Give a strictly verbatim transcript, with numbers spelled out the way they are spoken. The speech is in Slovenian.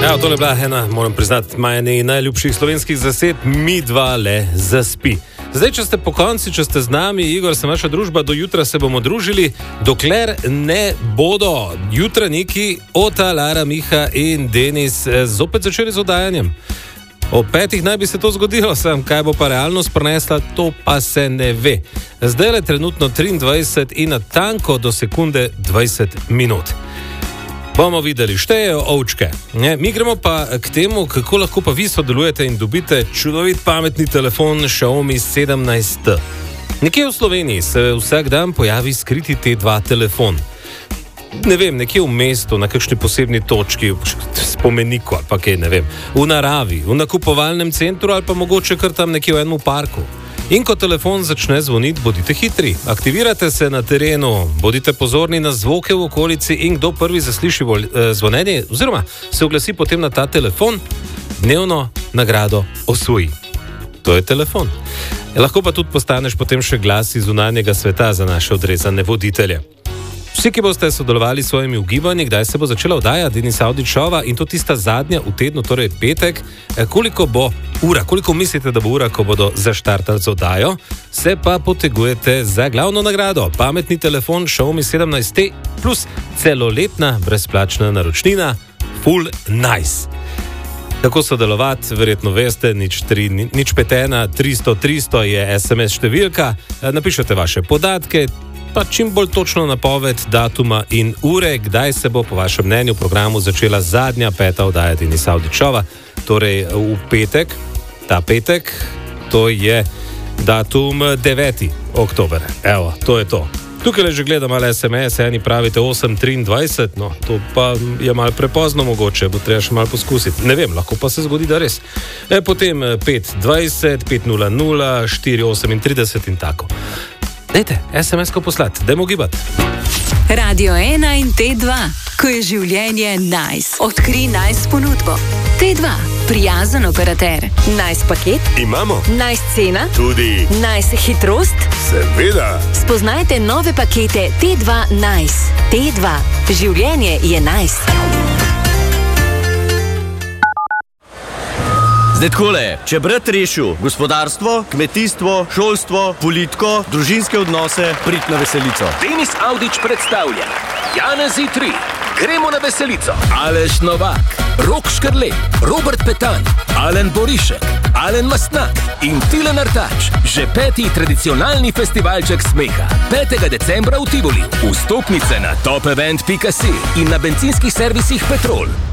Evo, tole je bila ena, moram priznati, maja najljubših slovenskih zased, Mi dva le zaspi. Zdaj, če ste po konci, če ste z nami, Igor, sem vaša družba, do jutra se bomo družili, dokler ne bodo jutranjiki Ota, Lara, Miha in Denis zopet začeli z oddajanjem. O petih naj bi se to zgodilo, sem, kaj bo pa realnost prinesla, to pa se ne ve. Zdaj je trenutno triindvajset in natanko do sekunde dvajset minut. Bomo videli, štejejo ovčke. Ne? Mi gremo pa k temu, kako lahko pa vi sodelujete in dobite čudovit pametni telefon Xiaomi sedemnajst T. Nekje v Sloveniji se vsak dan pojavi skriti T dva telefon. Ne vem, nekje v mestu, na kakšni posebni točki, spomeniku ali pa kaj, ne vem, v naravi, v nakupovalnem centru ali pa mogoče kar tam nekje v enem parku. In ko telefon začne zvoniti, bodite hitri, aktivirate se na terenu, bodite pozorni na zvoke v okolici in kdo prvi zasliši zvonjenje oziroma se oglasi potem na ta telefon, dnevno nagrado osvoji. To je telefon. Lahko pa tudi postaneš potem še glas iz zunanjega sveta za naše odrezane voditelje. Vsi, ki boste sodelovali s svojimi ugibanji, kdaj se bo začela oddaja Denisa Avdićova in to tista zadnja v tednu, torej petek, koliko bo ura, koliko mislite, da bo ura, ko bodo zaštartali z oddajo, se pa potegujete za glavno nagrado. Pametni telefon Xiaomi sedemnajst T plus celoletna brezplačna naročnina Full Nice. Kako sodelovati, verjetno veste, nič, tri, nič pet ena tristo tristo je es em es številka, napišete vaše podatke, pa čim bolj točno napoved datuma in ure, kdaj se bo po vašem mnenju v programu začela zadnja peta oddaja Denisa Avdićova, torej v petek, ta petek, to je datum deveti oktober. Evo, to je to. Tukaj le že gledam ali es em es, eni pravite osem triindvajset, no, to pa je malo prepozno mogoče, bo treba še malo poskusiti. Ne vem, lahko pa se zgodi, da res. E, potem pet dvajset, pet nula nula, štiri osemintrideset in tako. Dajte, es em es-ko poslati, dajmo gibati. Radio ena in T dva, ko je življenje nice. Odkri nice ponudbo. T dva, prijazen operater. Nice paket? Imamo. Nice cena? Tudi. Nice hitrost? Seveda. Spoznajte nove pakete T dva Nice. T dva, življenje je nice. Zdaj takole, če brat rešil gospodarstvo, kmetijstvo, šolstvo, politiko, družinske odnose, prid na veselico. Denis Avdić predstavlja Janezi tri, gremo na veselico. Aleš Novak, Rok Škrlej, Robert Petan, Alen Borišek, Alen Mastnak in Tilen Artač. Že peti tradicionalni festivalček smeha. petega decembra v Tivoli. Vstopnice na top event pika si in na bencinskih servisih Petrol.